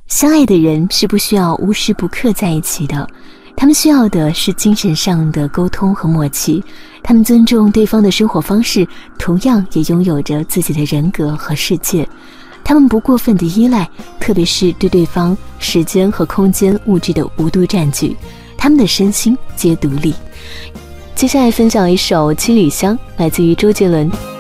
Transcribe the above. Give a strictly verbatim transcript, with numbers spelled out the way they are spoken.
相爱的人是不需要无时不刻在一起的，他们需要的是精神上的沟通和默契，他们尊重对方的生活方式，同样也拥有着自己的人格和世界。他们不过分的依赖，特别是对对方时间和空间物质的无度占据，他们的身心皆独立。接下来分享一首《七里香》，来自于周杰伦。